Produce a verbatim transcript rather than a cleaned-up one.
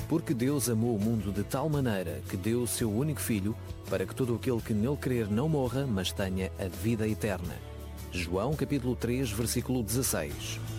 Porque Deus amou o mundo de tal maneira que deu o seu único Filho, para que todo aquele que nele crer não morra, mas tenha a vida eterna. João capítulo três, versículo dezasseis.